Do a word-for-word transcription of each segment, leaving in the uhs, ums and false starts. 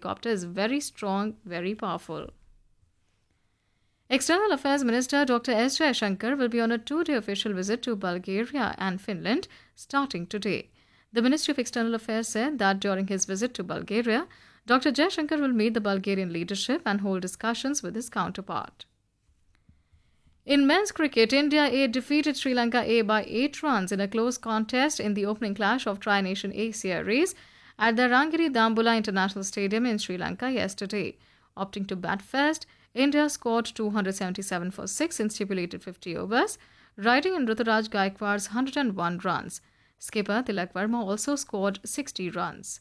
helicopter is very strong, very powerful. External Affairs Minister Doctor S. Jaishankar will be on a two-day official visit to Bulgaria and Finland starting today. The Ministry of External Affairs said that during his visit to Bulgaria, Doctor Jaishankar will meet the Bulgarian leadership and hold discussions with his counterpart. In men's cricket, India A defeated Sri Lanka A by eight runs in a close contest in the opening clash of Tri-Nation A series at the Rangiri Dambula International Stadium in Sri Lanka yesterday. Opting to bat first, India scored two hundred seventy-seven for six in stipulated fifty overs, riding in Ruturaj Gaikwad's one hundred one runs. Skipper Tilak Verma also scored sixty runs.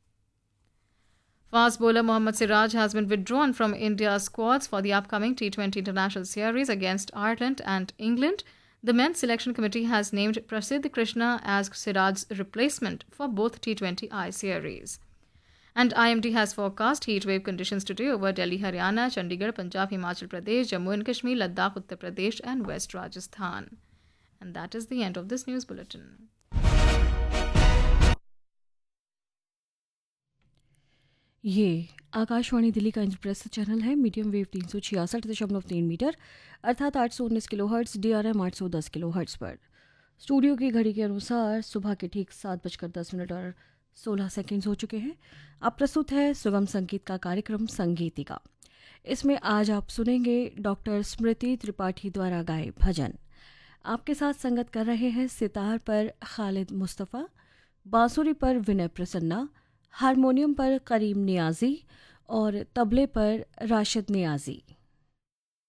Fast bowler Mohammad Siraj has been withdrawn from India's squads for the upcoming T twenty International Series against Ireland and England. The men's selection committee has named Prasidh Krishna as Siraj's replacement for both T twenty I series. And I M D has forecast heat wave conditions today over Delhi, Haryana, Chandigarh, Punjab, Himachal Pradesh, Jammu and Kashmir, Ladakh, Uttar Pradesh and West Rajasthan. And that is the end of this news bulletin. ये आकाशवाणी दिल्ली का Indraprastha channel है। Medium wave तीन सौ छियासठ दशमलव तीन metre अर्थात आठ सौ उन्नीस kilo hertz, D R M आठ सौ दस किलो हर्ट्स पर। स्टूडियो की घड़ी के अनुसार सुबह के ठीक सात बजकर दस मिनट और सोलह सेकंड्स हो चुके हैं। अब प्रस्तुत है सुगम संगीत का कार्यक्रम संगीतिका। इसमें आज आप सुनेंगे डॉक्टर स्मृति त्रिपाठी द्वारा गाए भजन। आपके साथ संगत कर रहे हैं सितार पर खालिद मुस्तफ़ा, बांसुरी पर विनय प्रसन्ना, हारमोनियम पर करीम नियाज़ी और तबले पर राशिद नियाज़ी।